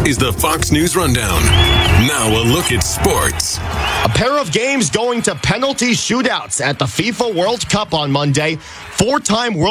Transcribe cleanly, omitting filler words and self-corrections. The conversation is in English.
is the Fox News Rundown. Now a look at sports. A pair of games going to penalty shootouts at the FIFA World Cup on Monday. Four-time World